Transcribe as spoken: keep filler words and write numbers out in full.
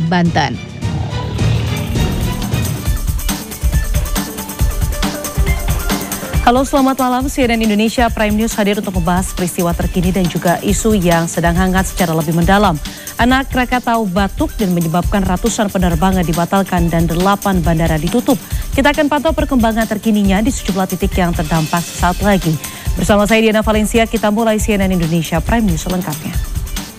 Banten. Halo, selamat malam. C N N Indonesia Prime News hadir untuk membahas peristiwa terkini dan juga isu yang sedang hangat secara lebih mendalam. Anak Krakatau batuk dan menyebabkan ratusan penerbangan dibatalkan dan delapan bandara ditutup. Kita akan pantau perkembangan terkininya di sejumlah titik yang terdampak saat lagi. Bersama saya Diana Valencia, kita mulai C N N Indonesia Prime News selengkapnya.